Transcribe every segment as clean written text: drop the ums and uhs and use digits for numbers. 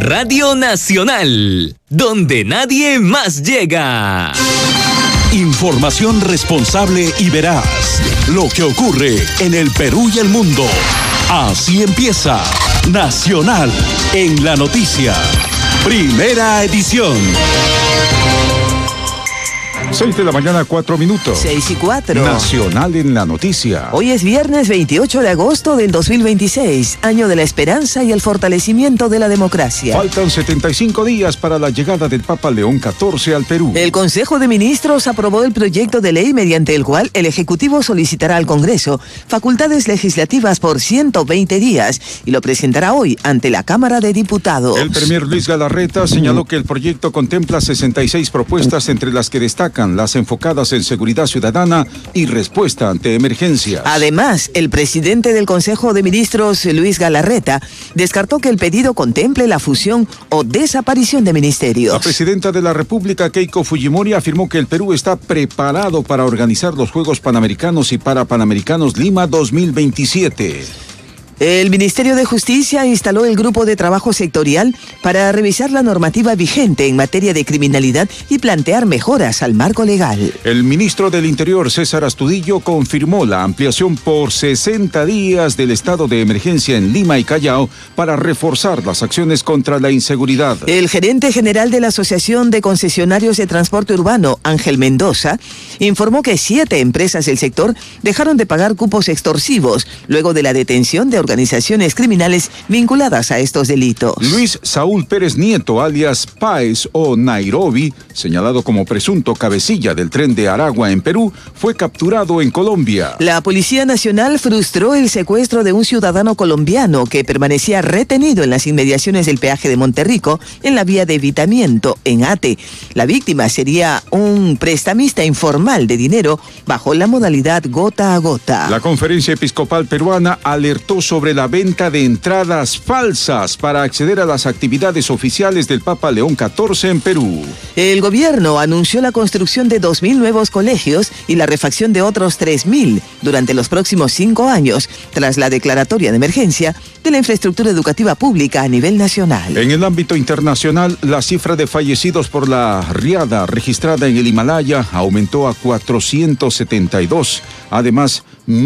Radio Nacional, donde nadie más llega. Información responsable y veraz. Lo que ocurre en el Perú y el mundo. Así empieza Nacional en la Noticia. Primera edición. 6 de la mañana, 4 minutos. 6:04. Nacional en la Noticia. Hoy es viernes 28 de agosto del 2026, año de la esperanza y el fortalecimiento de la democracia. Faltan 75 días para la llegada del Papa León XIV al Perú. El Consejo de Ministros aprobó el proyecto de ley mediante el cual el Ejecutivo solicitará al Congreso facultades legislativas por 120 días y lo presentará hoy ante la Cámara de Diputados. El premier Luis Galarreta señaló que el proyecto contempla 66 propuestas, entre las que destacan las enfocadas en seguridad ciudadana y respuesta ante emergencias. Además, el presidente del Consejo de Ministros, Luis Galarreta, descartó que el pedido contemple la fusión o desaparición de ministerios. La presidenta de la República, Keiko Fujimori, afirmó que el Perú está preparado para organizar los Juegos Panamericanos y Parapanamericanos Lima 2027. El Ministerio de Justicia instaló el grupo de trabajo sectorial para revisar la normativa vigente en materia de criminalidad y plantear mejoras al marco legal. El ministro del Interior, César Astudillo, confirmó la ampliación por 60 días del estado de emergencia en Lima y Callao para reforzar las acciones contra la inseguridad. El gerente general de la Asociación de Concesionarios de Transporte Urbano, Ángel Mendoza, informó que 7 empresas del sector dejaron de pagar cupos extorsivos luego de la detención de organizaciones criminales vinculadas a estos delitos. Luis Saúl Pérez Nieto, alias Páez o Nairobi, señalado como presunto cabecilla del tren de Aragua en Perú, fue capturado en Colombia. La Policía Nacional frustró el secuestro de un ciudadano colombiano que permanecía retenido en las inmediaciones del peaje de Monterrico en la vía de evitamiento en Ate. La víctima sería un prestamista informal de dinero bajo la modalidad gota a gota. La Conferencia Episcopal Peruana alertó sobre la venta de entradas falsas para acceder a las actividades oficiales del Papa León XIV en Perú. El gobierno anunció la construcción de 2.000 nuevos colegios y la refacción de otros 3.000 durante los próximos 5 años, tras la declaratoria de emergencia de la infraestructura educativa pública a nivel nacional. En el ámbito internacional, la cifra de fallecidos por la riada registrada en el Himalaya aumentó a 472. Además,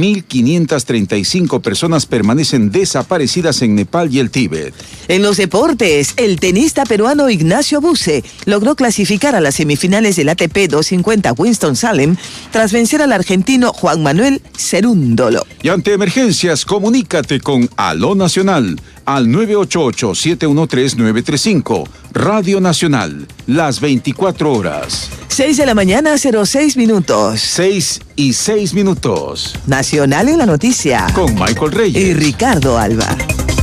1.535 personas permanecen desaparecidas en Nepal y el Tíbet. En los deportes, el tenista peruano Ignacio Buse logró clasificar a las semifinales del ATP 250 Winston-Salem tras vencer al argentino Juan Manuel Cerúndolo. Y ante emergencias, comunícate con Aló Nacional al 988-713-935. Radio Nacional, las 24 horas. 6 de la mañana, 06 minutos. 6:06 minutos. Nacional en la Noticia. Con Michael Reyes y Ricardo Alba.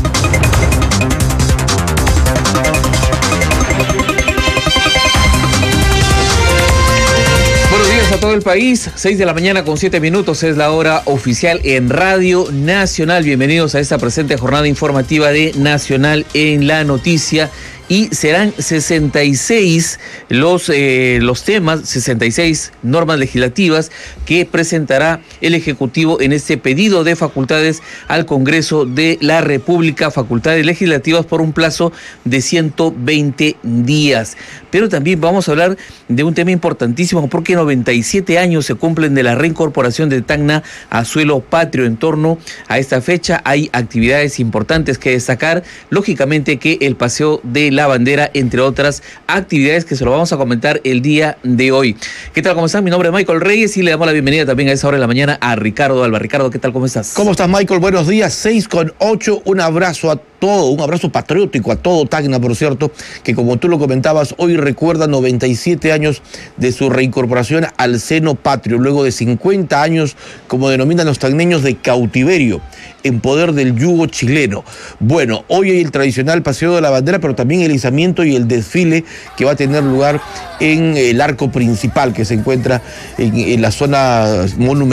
Buenos días a todo el país. 6 de la mañana con 7 minutos es la hora oficial en Radio Nacional. Bienvenidos a esta presente jornada informativa de Nacional en la Noticia. Y serán 66 los temas, 66 normas legislativas que presentará el Ejecutivo en este pedido de facultades al Congreso de la República, facultades legislativas por un plazo de 120 días. Pero también vamos a hablar de un tema importantísimo porque 97 años se cumplen de la reincorporación de Tacna a suelo patrio. En torno a esta fecha hay actividades importantes que destacar, lógicamente que el paseo de la bandera, entre otras actividades que se lo vamos a comentar el día de hoy. ¿Qué tal? ¿Cómo están? Mi nombre es Michael Reyes y le damos la bienvenida también a esa hora de la mañana a Ricardo Alba. Ricardo, ¿qué tal? ¿Cómo estás? ¿Cómo estás, Michael? Buenos días. 6:08. Un abrazo a todo, un abrazo patriótico a todo Tacna, por cierto, que como tú lo comentabas, hoy recuerda 97 años de su reincorporación al seno patrio, luego de 50 años, como denominan los tacneños, de cautiverio en poder del yugo chileno. Bueno, hoy hay el tradicional paseo de la bandera, pero también el izamiento y el desfile que va a tener lugar en el arco principal que se encuentra en la zona monumental